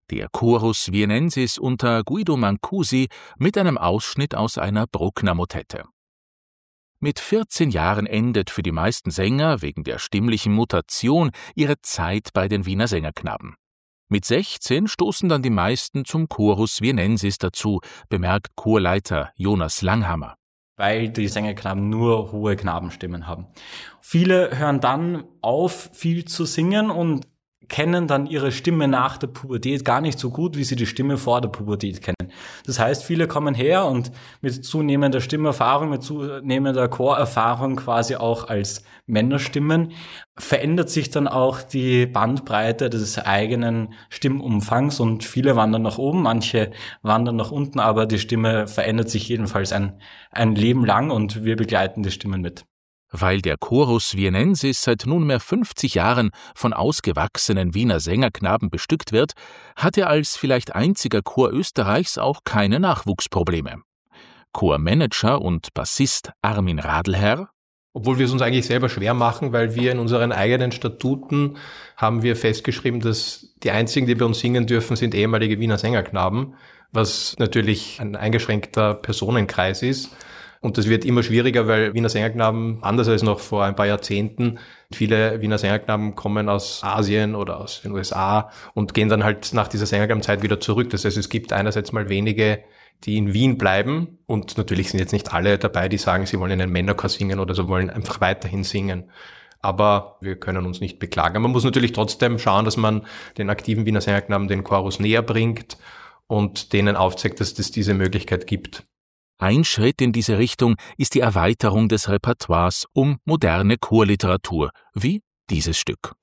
Der Chorus Vienensis unter Guido Mancusi mit einem Ausschnitt aus einer Bruckner-Motette. Mit 14 Jahren endet für die meisten Sänger wegen der stimmlichen Mutation ihre Zeit bei den Wiener Sängerknaben. Mit 16 stoßen dann die meisten zum Chorus Vienensis dazu, bemerkt Chorleiter Jonas Langhammer. Weil die Sängerknaben nur hohe Knabenstimmen haben. Viele hören dann auf, viel zu singen und kennen dann ihre Stimme nach der Pubertät gar nicht so gut, wie sie die Stimme vor der Pubertät kennen. Das heißt, viele kommen her und mit zunehmender Stimmerfahrung, mit zunehmender Chorerfahrung quasi auch als Männerstimmen, verändert sich dann auch die Bandbreite des eigenen Stimmumfangs und viele wandern nach oben, manche wandern nach unten, aber die Stimme verändert sich jedenfalls ein Leben lang und wir begleiten die Stimmen mit. Weil der Chorus Vienensis seit nunmehr 50 Jahren von ausgewachsenen Wiener Sängerknaben bestückt wird, hat er als vielleicht einziger Chor Österreichs auch keine Nachwuchsprobleme. Chormanager und Bassist Armin Radlherr: Obwohl wir es uns eigentlich selber schwer machen, weil wir in unseren eigenen Statuten haben wir festgeschrieben, dass die einzigen, die bei uns singen dürfen, sind ehemalige Wiener Sängerknaben, was natürlich ein eingeschränkter Personenkreis ist. Und das wird immer schwieriger, weil Wiener Sängerknaben, anders als noch vor ein paar Jahrzehnten, viele Wiener Sängerknaben kommen aus Asien oder aus den USA und gehen dann halt nach dieser Sängerknabenzeit wieder zurück. Das heißt, es gibt einerseits mal wenige, die in Wien bleiben und natürlich sind jetzt nicht alle dabei, die sagen, sie wollen in einem Männerchor singen oder so, wollen einfach weiterhin singen. Aber wir können uns nicht beklagen. Man muss natürlich trotzdem schauen, dass man den aktiven Wiener Sängerknaben den Chorus näher bringt und denen aufzeigt, dass es diese Möglichkeit gibt. Ein Schritt in diese Richtung ist die Erweiterung des Repertoires um moderne Chorliteratur, wie dieses Stück.